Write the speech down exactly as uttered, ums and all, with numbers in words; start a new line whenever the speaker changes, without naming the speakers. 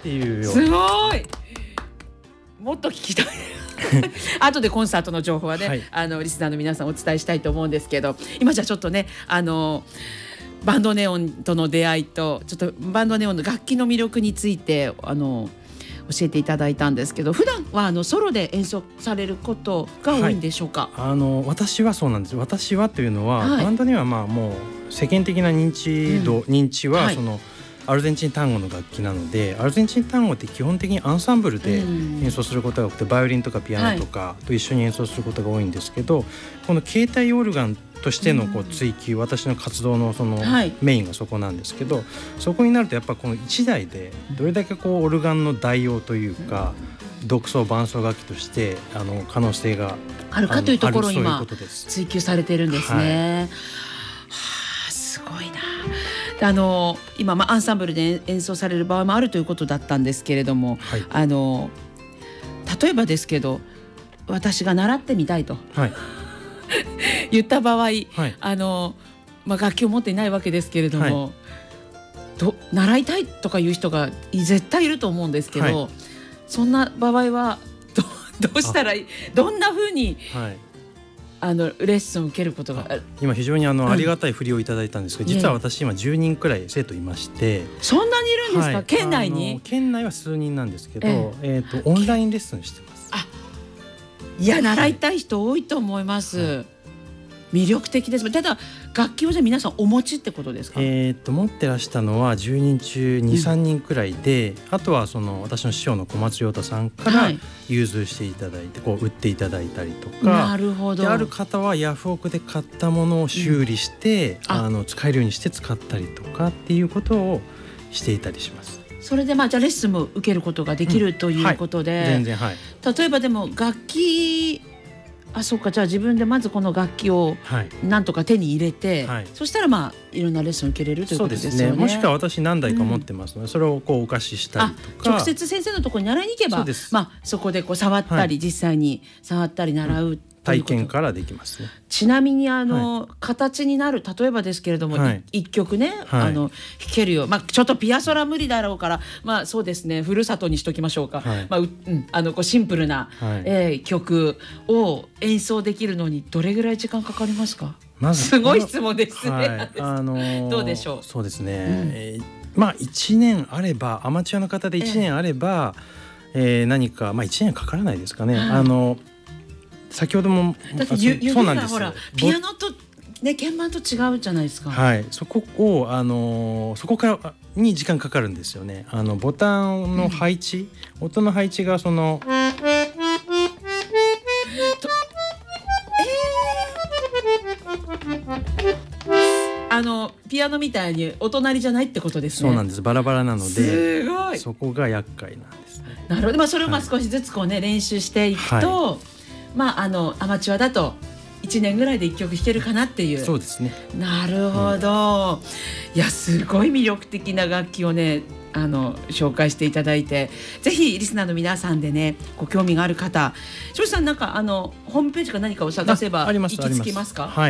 っていうような。
すごい、もっと聞きたい後でコンサートの情報はね、はい、あのリスナーの皆さんお伝えしたいと思うんですけど、今じゃあちょっとね、あのバンドネオンとの出会いとちょっとバンドネオンの楽器の魅力についてあの教えていただいたんですけど、普段はあのソロで演奏されることが多いんでしょうか？
はい、あの私はそうなんです。私はというのは、はい、バンドにはまあもう世間的な認知度、うん、認知はその、はい、アルゼンチン単語の楽器なので、アルゼンチン単語って基本的にアンサンブルで演奏することが多くて、バイオリンとかピアノとかと一緒に演奏することが多いんですけど、はい、この携帯オルガンとしてのこう追求、私の活動のそのメインがそこなんですけど、はい、そこになるとやっぱこのいちだいでどれだけこうオルガンの代用というか独奏伴奏楽器としてあの可能性が
あるかというところに今追求されているんですね。はいはあ、すごいな。あの今、まあ、アンサンブルで演奏される場合もあるということだったんですけれども、はい、あの例えばですけど私が習ってみたいと、はい言った場合、はい、あのまあ、楽器を持っていないわけですけれども、はい、ど習いたいとかいう人が絶対いると思うんですけど、はい、そんな場合は ど, どうしたらいい、どんなふうに、はい、あのレッスンを受けることがある。
今非常にあの、うん、ありがたい振りをいただいたんですけど、実は私今じゅうにんくらい生徒いまして。
そんなにいるんですか？はい、県内に？
県内は数人なんですけど、ええー、とオンラインレッスンしてます。
あ、いや習いたい人多いと思います。はい、魅力的です。ただ楽器をじゃ皆さんお持ちってことですか？
えー、と持ってらしたのはじゅうにん中 に,さん 人くらいで、うん、あとはその私の師匠の小松亮太さんから融通していただいて、こう売っていただいたりとか。
なるほど。
である方はヤフオクで買ったものを修理して、うん、ああの使えるようにして使ったりとかっていうことをしていたりします。
それでまあじゃあレッスンも受けることができる、うん、ということで、はい、全然、はい、例えばでも楽器あ、そうか、じゃあ自分でまずこの楽器をなんとか手に入れて、はい、そしたらまあいろんなレッスンを受けれるということですよね。そうですね。
もしくは私何台か持ってますので、うん、それをこうお貸ししたりとか、
直接先生のところに習いに行けば、 そ, まあ、そこでこう触ったり、はい、実際に触ったり習う、うん、
体験からできますね。
ちなみにあの、はい、形になる、例えばですけれども、はい、一曲ね、はい、あの弾けるよ、まあ、ちょっとピアソラ無理だろうから、まあそうですね、ふるさとにしときましょうか、はい、まあうん、あのこうシンプルな、はい、えー、曲を演奏できるのにどれぐらい時間かかりますか？まずすごい質問ですね。はい、あのー、どうでしょう？
そうですね、うん、えー、まあいちねんあれば、アマチュアの方でいちねんあれば、えーえー、何か、まあ、いちねんかからないですかね。はい、あの先ほども
だって指がほらピアノと、ね、鍵盤と違うじゃないですか。
はい、そこをあのそこからに時間かかるんですよね。あのボタンの配置、うん、音の配置がその、え
ー、あのピアノみたいにお隣じゃないってことですね。
そうなんです。バラバラなので、
すごい、
そこが厄介なんですね。
なるほど。まあ、それをまあ少しずつこうね、はい、練習していくと、はい、まあ、あのアマチュアだといちねんぐらいでいっきょく弾けるかなっていう。
そうですね。
なるほど、うん、いやすごい魅力的な楽器をね、あの紹介していただいて、ぜひリスナーの皆さんでね、ご興味がある方、庄司さんなんかあのホームページか何かを探せば行き着きますか？はい。